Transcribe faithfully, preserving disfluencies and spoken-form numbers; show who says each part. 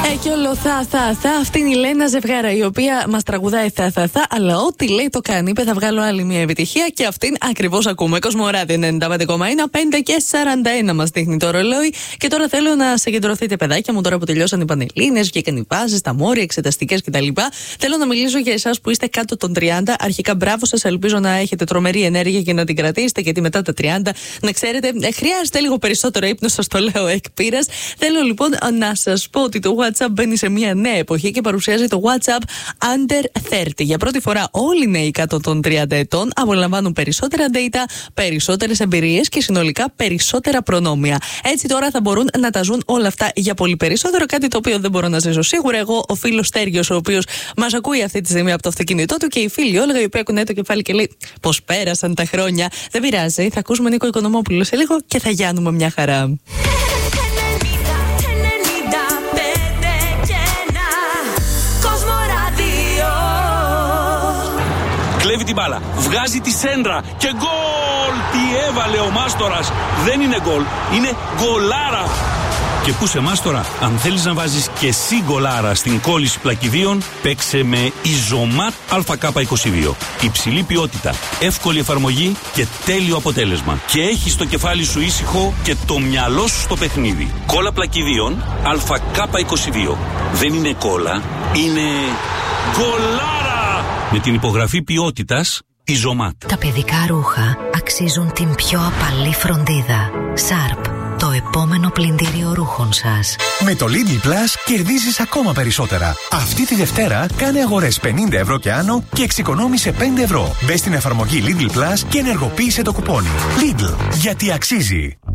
Speaker 1: Ε, και όλο θα, θα, θα. Αυτή είναι η Λένα Ζευγάρα, η οποία μας τραγουδάει θα, θα, θα, αλλά ό,τι λέει το κάνει. Είπε, θα βγάλω άλλη μια επιτυχία και αυτήν ακριβώς ακούμε. Κοσμοράδιο ενενήντα πέντε κόμμα ένα, πέντε και σαράντα ένα μας δείχνει το ρολόι. Και τώρα θέλω να συγκεντρωθείτε, παιδάκια μου, τώρα που τελειώσαν οι Πανελλήνιες, βγήκαν οι βάσεις, τα μόρια, εξεταστικές κτλ. Θέλω να μιλήσω για εσάς που είστε κάτω των τριάντα. Αρχικά, μπράβο σας, ελπίζω να έχετε τρομερή ενέργεια και να την κρατήσετε, γιατί μετά τα τριάντα, να ξέρετε, χρειάζεται λίγο περισσότερο ύπνο, σας το λέω εκ πείρας. Θέλω λοιπόν να σας πω ότι το WhatsApp μπαίνει σε μια νέα εποχή και παρουσιάζει το WhatsApp Under τριάντα. Για πρώτη φορά, όλοι οι νέοι κάτω των τριάντα ετών απολαμβάνουν περισσότερα data, περισσότερες εμπειρίες και συνολικά περισσότερα προνόμια. Έτσι τώρα θα μπορούν να τα ζουν όλα αυτά για πολύ περισσότερο, κάτι το οποίο δεν μπορώ να ζήσω σίγουρα εγώ, ο φίλος Στέργιος, ο οποίος μας ακούει αυτή τη στιγμή από το αυτοκίνητό του, και η φίλη Όλγα, η οποία κουνάει το κεφάλι και λέει πως πέρασαν τα χρόνια. Δεν πειράζει, θα ακούσουμε Νίκο Οικονομόπουλο σε λίγο και θα γιάνουμε μια χαρά.
Speaker 2: Κλέβει την μπάλα, βγάζει τη σέντρα και γκολ! Τι έβαλε ο Μάστορας! Δεν είναι γκολ, είναι γκολάρα! Και πού σε Μάστορα, αν θέλεις να βάζεις και εσύ γκολάρα στην κόλληση πλακιδίων, παίξε με Ιζωμάτ Α Κ είκοσι δύο. Υψηλή ποιότητα, εύκολη εφαρμογή και τέλειο αποτέλεσμα. Και έχεις το κεφάλι σου ήσυχο και το μυαλό σου στο παιχνίδι. Κόλλα πλακιδίων Α Κ είκοσι δύο. Δεν είναι κόλλα, είναι γκολάρα! Με την υπογραφή ποιότητας Ιζωμάτ.
Speaker 3: Τα παιδικά ρούχα αξίζουν την πιο απαλή φροντίδα. Σάρπ, το επόμενο πλυντήριο ρούχων σας.
Speaker 4: Με το Lidl Plus κερδίζεις ακόμα περισσότερα. Αυτή τη Δευτέρα κάνε αγορές πενήντα ευρώ και άνω και εξοικονόμησε πέντε ευρώ. Μπες στην εφαρμογή Lidl Plus και ενεργοποίησε το κουπόνι. Lidl, γιατί αξίζει.